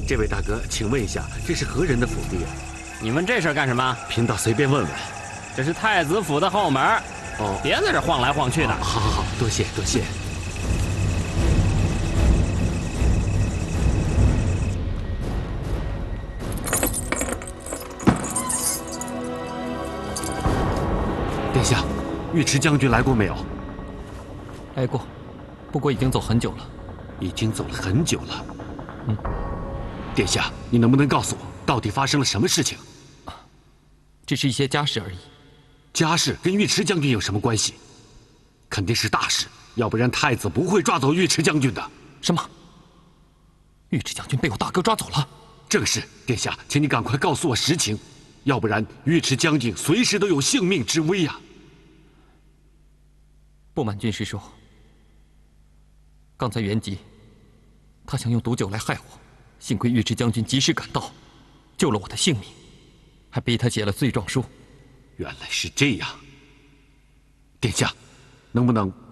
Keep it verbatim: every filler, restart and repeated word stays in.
这位大哥，请问一下，这是何人的府邸啊？ 你问这事儿干什么？ 贫道随便问问。 这是太子府的后门。哦，别在这晃来晃去的。 好好好，多谢多谢。殿下，尉迟将军来过没有？ 来过，不过已经走很久了。 已经走了很久了。 嗯。 殿下，你能不能告诉我，到底发生了什么事情？ 只是一些家事而已。 家事跟尉迟将军有什么关系？肯定是大事，要不然太子不会抓走尉迟将军的。 什么？尉迟将军被我大哥抓走了？ 正是，殿下，请你赶快告诉我实情，要不然尉迟将军随时都有性命之危啊！ 不瞒军师说，刚才元吉他想用毒酒来害我，幸亏尉迟将军及时赶到，救了我的性命，还逼他写了罪状书。 原来是这样，殿下，能不能